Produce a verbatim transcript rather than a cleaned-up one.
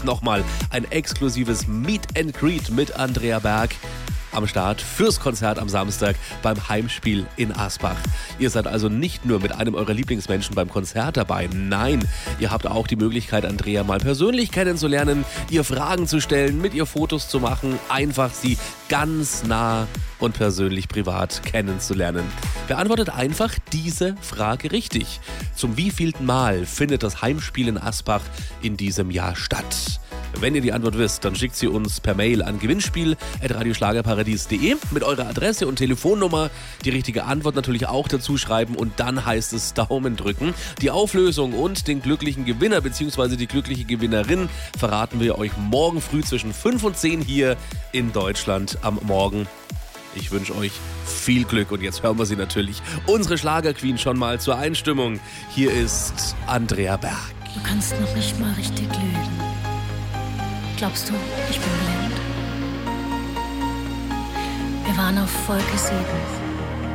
nochmal ein exklusives Meet and Greet mit Andrea Berg am Start fürs Konzert am Samstag beim Heimspiel in Asbach. Ihr seid also nicht nur mit einem eurer Lieblingsmenschen beim Konzert dabei, nein, ihr habt auch die Möglichkeit, Andrea mal persönlich kennenzulernen, ihr Fragen zu stellen, mit ihr Fotos zu machen, einfach sie ganz nah und persönlich privat kennenzulernen. Beantwortet einfach diese Frage richtig. Zum wievielten Mal findet das Heimspiel in Asbach in diesem Jahr statt? Wenn ihr die Antwort wisst, dann schickt sie uns per Mail an gewinnspiel at radioschlagerparadies punkt de mit eurer Adresse und Telefonnummer. Die richtige Antwort natürlich auch dazu schreiben und dann heißt es Daumen drücken. Die Auflösung und den glücklichen Gewinner bzw. die glückliche Gewinnerin verraten wir euch morgen früh zwischen fünf und zehn hier in Deutschland am Morgen. Ich wünsche euch viel Glück und jetzt hören wir sie natürlich, unsere Schlagerqueen, schon mal zur Einstimmung. Hier ist Andrea Berg. Du kannst noch nicht mal richtig lügen. Glaubst du, ich bin blind? Wir waren auf Wolke sieben.